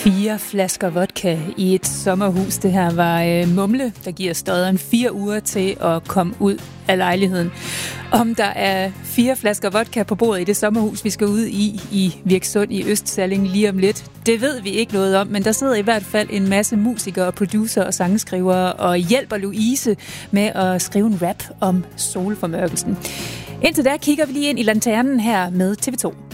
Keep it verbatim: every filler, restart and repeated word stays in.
Fire flasker vodka i et sommerhus. Det her var øh, Mumle, der giver Stodderen fire uger til at komme ud af lejligheden. Om der er fire flasker vodka på bordet i det sommerhus, vi skal ud i i Virksund i Østsalling lige om lidt, det ved vi ikke noget om, men der sidder i hvert fald en masse musikere, producer og sangskrivere og hjælper Louise med at skrive en rap om solformørkelsen. Indtil da kigger vi lige ind i lanternen her med T V to.